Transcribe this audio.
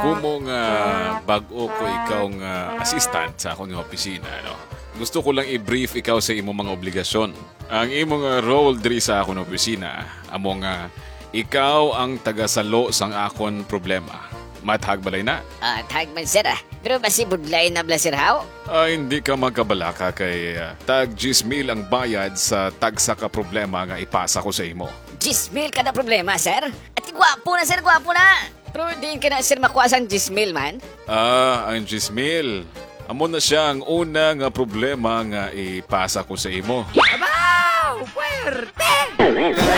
Kumo nga bag-o ko ikaw nga assistant sa akong opisina, no? Gusto ko lang i-brief ikaw sa imong mga obligasyon. Ang imong role diri sa akong opisina, amo nga ikaw ang tagasalo sang akon problema. Mathag balay na. Tag man sir Pero masibudlay na bla sir how? Hindi ka magkabalaka kay tag 10,000 ang bayad sa tagsa ka problema nga ipasa ko sa imo. 10,000 ka na problema sir? At gwapo na sir, gwapo na. Pero hindi ka na sir makuha sang 10,000 man? Ang 10,000. Amo na siya ang una nga problema nga ipasa ko sa imo. Abaw! Puwerte!